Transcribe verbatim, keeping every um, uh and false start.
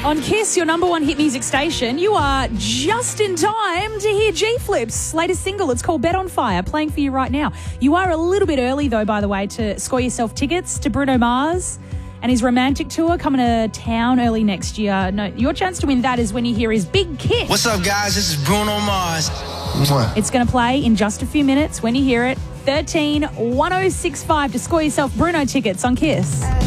On Kiss, your number one hit music station, you are just in time to hear G-Flip's latest single. It's called Bet on Fire, playing for you right now. You are a little bit early, though, by the way, to score yourself tickets to Bruno Mars and his romantic tour coming to town early next year. No, your chance to win that is when you hear his big kiss. What's up, guys? This is Bruno Mars. Mwah. It's going to play in just a few minutes when you hear it. thirteen one oh six five to score yourself Bruno tickets on Kiss.